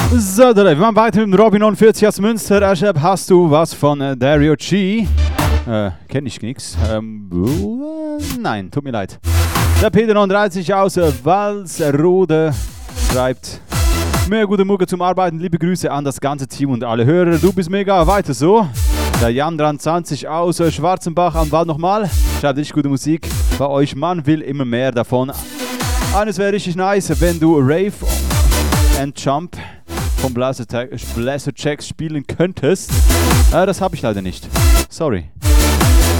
So, wir machen weiter mit dem Robin 49 aus Münster. Hast du was von Dario G? Kenn ich nix. Nein, tut mir leid. Der Peter 39 aus Walsrode schreibt: Mehr gute Mucke zum Arbeiten. Liebe Grüße an das ganze Team und alle Hörer. Du bist mega. Weiter so. Der Jan 23 aus Schwarzenbach am Wald nochmal. Schreibt richtig gute Musik bei euch. Man will immer mehr davon. Eines wäre richtig nice, wenn du Rave and Jump von Blaster Jacks spielen könntest. Das habe ich leider nicht. Sorry.